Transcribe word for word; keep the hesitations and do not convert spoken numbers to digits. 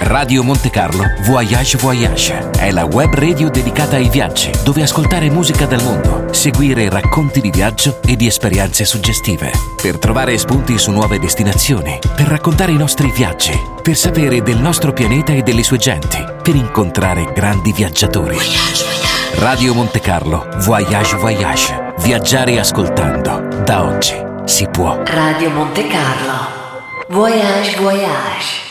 Radio Monte Carlo Voyage Voyage è la web radio dedicata ai viaggi, dove ascoltare musica dal mondo, seguire racconti di viaggio e di esperienze suggestive, per trovare spunti su nuove destinazioni, per raccontare i nostri viaggi, per sapere del nostro pianeta e delle sue genti, per incontrare grandi viaggiatori. Voyage, voyage. Radio Monte Carlo Voyage Voyage. Viaggiare ascoltando. Da oggi si può. Radio Monte Carlo Voyage Voyage.